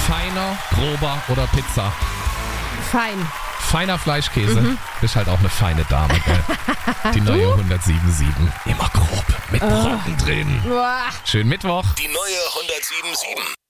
Feiner, grober oder Pizza? Fein. Feiner Fleischkäse. Bist halt auch eine feine Dame, gell? Die neue 107.7. Immer grob, mit Brocken drin. Uah. Schönen Mittwoch. Die neue 107.7.